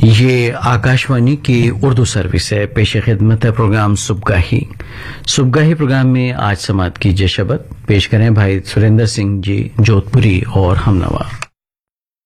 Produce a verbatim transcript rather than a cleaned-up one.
ये आकाशवाणी की उर्दू सर्विस है। पेश खिदमत है प्रोग्राम सुबगाही। सुबगाही प्रोग्राम में आज समाअत कीजिए शबद पेश करें भाई सुरेंद्र सिंह जी जोधपुरी और हमनवा।